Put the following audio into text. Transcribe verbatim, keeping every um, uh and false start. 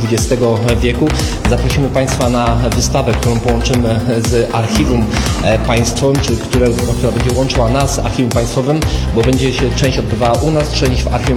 dwudziestego wieku. Zaprosimy Państwa na wystawę, którą połączymy z Archiwum Państwowym, czy które, która będzie łączyła nas z Archiwum Państwowym, bo będzie się część odbywała u nas, część w Archiwum